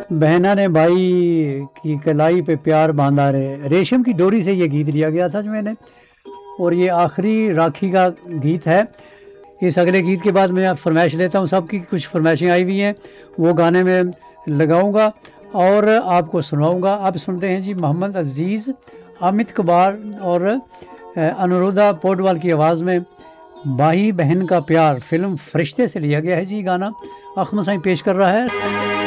बहना ने भाई की कलाई पे प्यार बांधा रे, रेशम की डोरी से ये गीत लिया गया था जो मैंने, और ये आखिरी राखी का गीत है। इस अगले गीत के बाद मैं फरमाइश लेता हूँ, सबकी कुछ फरमाइशें आई हुई हैं, वो गाने में लगाऊंगा और आपको सुनाऊंगा। अब सुनते हैं जी मोहम्मद अजीज़, अमित कबार और अनुरुद्धा पौडवाल की आवाज़ में भाई बहन का प्यार, फिल्म फरिश्ते से लिया गया है जी गाना। अखमद साईं पेश कर रहा है।